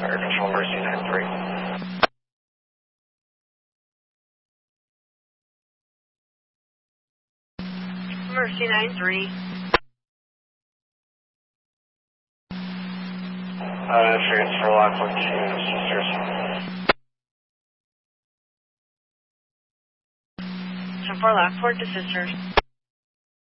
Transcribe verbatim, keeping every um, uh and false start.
Air Control Mercy nine three. Mercy nine three. Uh, transfer Lockwood to Sisters. ten four Lockport to Sisters.